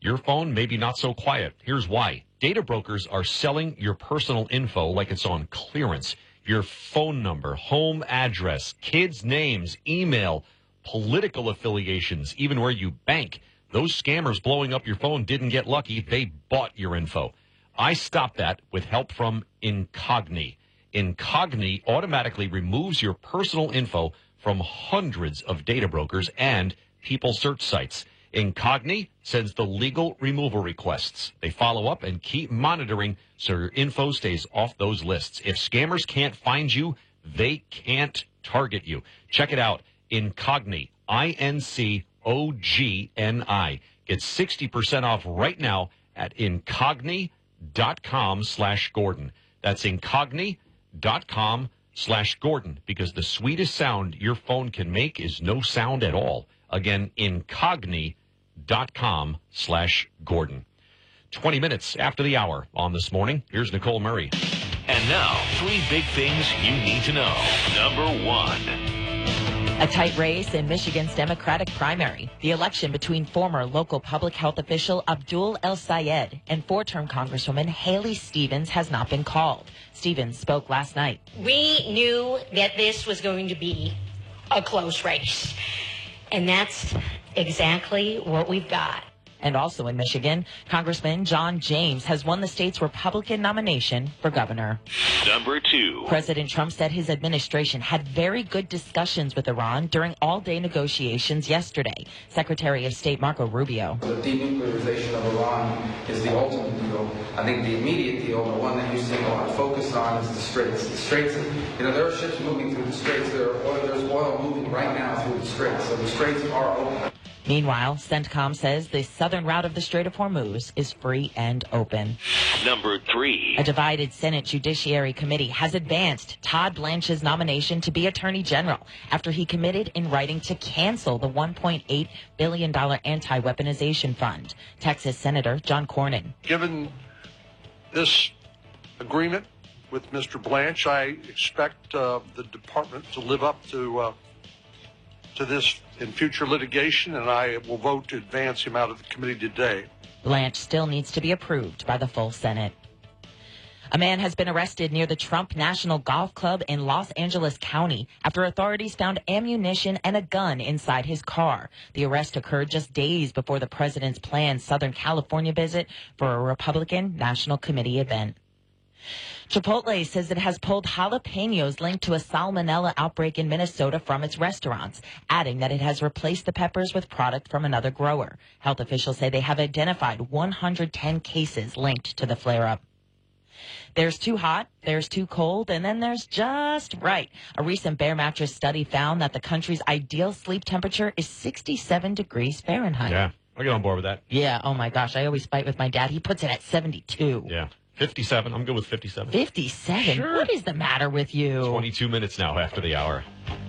Your phone, maybe not so quiet. Here's why. Data brokers are selling your personal info like it's on clearance. Your phone number, home address, kids' names, email, political affiliations, even where you bank. Those scammers blowing up your phone didn't get lucky. They bought your info. I stopped that with help from Incogni. Incogni automatically removes your personal info from hundreds of data brokers and people search sites. Incogni sends the legal removal requests. They follow up and keep monitoring so your info stays off those lists. If scammers can't find you, they can't target you. Check it out. Incogni, INCOGNI. Get 60% off right now at incogni.com/Gordon. That's incogni.com/Gordon, because the sweetest sound your phone can make is no sound at all. Again, incogni.com/Gordon. 20 minutes after the hour on This Morning. Here's Nicole Murray. And now, 3 big things you need to know. Number 1. A tight race in Michigan's Democratic primary. The election between former local public health official Abdul El Sayed and 4-term Congresswoman Haley Stevens has not been called. Stevens spoke last night. We knew that this was going to be a close race, and that's exactly what we've got. And also in Michigan, Congressman John James has won the state's Republican nomination for governor. Number 2. President Trump said his administration had very good discussions with Iran during all-day negotiations yesterday. Secretary of State Marco Rubio. The denuclearization of Iran is the ultimate deal. I think the immediate deal, the one that you see a lot of focus on, is the Straits. The Straits, there are ships moving through the Straits. There's oil moving right now through the Straits. So the Straits are open. Meanwhile, CENTCOM says the southern route of the Strait of Hormuz is free and open. Number 3. A divided Senate Judiciary Committee has advanced Todd Blanche's nomination to be Attorney General after he committed in writing to cancel the $1.8 billion anti-weaponization fund. Texas Senator John Cornyn. Given this agreement with Mr. Blanche, I expect the department to live up to this in future litigation, and I will vote to advance him out of the committee today. Blanche still needs to be approved by the full Senate. A man has been arrested near the Trump National Golf Club in Los Angeles County after authorities found ammunition and a gun inside his car. The arrest occurred just days before the president's planned Southern California visit for a Republican National Committee event. Chipotle says it has pulled jalapenos linked to a salmonella outbreak in Minnesota from its restaurants, adding that it has replaced the peppers with product from another grower. Health officials say they have identified 110 cases linked to the flare-up. There's too hot, there's too cold, and then there's just right. A recent Bear Mattress study found that the country's ideal sleep temperature is 67 degrees Fahrenheit. Yeah, I'll get on board with that. Yeah, oh my gosh, I always fight with my dad. He puts it at 72. Yeah. 57. I'm good with 57. 57? Sure. What is the matter with you? 22 minutes now after the hour.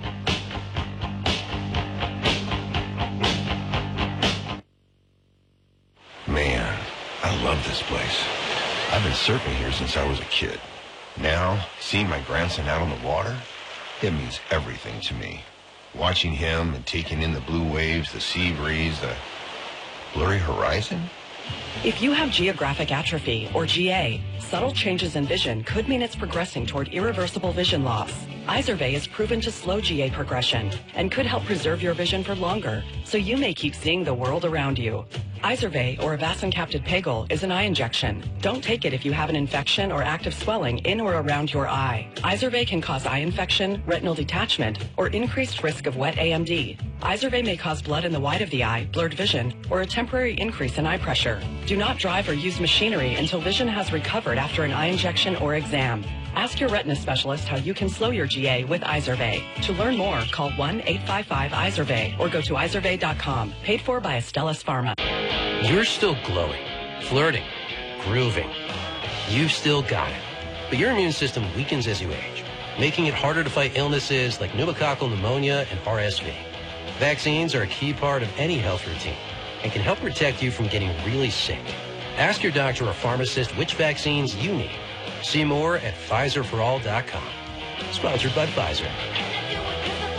Man, I love this place. I've been surfing here since I was a kid. Now, seeing my grandson out on the water, it means everything to me. Watching him and taking in the blue waves, the sea breeze, the blurry horizon. If you have geographic atrophy, or GA, subtle changes in vision could mean it's progressing toward irreversible vision loss. Izervay is proven to slow GA progression and could help preserve your vision for longer, so you may keep seeing the world around you. Izervay, or avacincaptad pegol, is an eye injection. Don't take it if you have an infection or active swelling in or around your eye. Izervay can cause eye infection, retinal detachment, or increased risk of wet AMD. Izervay may cause blood in the white of the eye, blurred vision, or a temporary increase in eye pressure. Do not drive or use machinery until vision has recovered after an eye injection or exam. Ask your retina specialist how you can slow your GA with Izervay. To learn more, call 1-855-IZERVAY or go to izervay.com. Paid for by Astellas Pharma. You're still glowing, flirting, grooving. You've still got it. But your immune system weakens as you age, making it harder to fight illnesses like pneumococcal pneumonia and RSV. Vaccines are a key part of any health routine and can help protect you from getting really sick. Ask your doctor or pharmacist which vaccines you need. See more at PfizerForAll.com. Sponsored by Pfizer.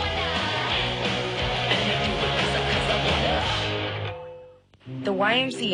The YMCA